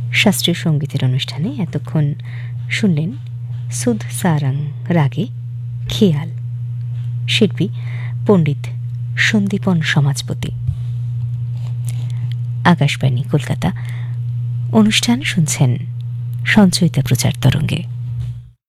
শাস্ত্রীয় সঙ্গীতের অনুষ্ঠানে এতক্ষণ শুনলেন সুধ সারাং রাগে খেয়াল, শিল্পী পণ্ডিত সন্দীপন সমাজপতি। আকাশবাণী কলকাতা। অনুষ্ঠান শুনছেন সঞ্চয়িতা প্রচার তরঙ্গে।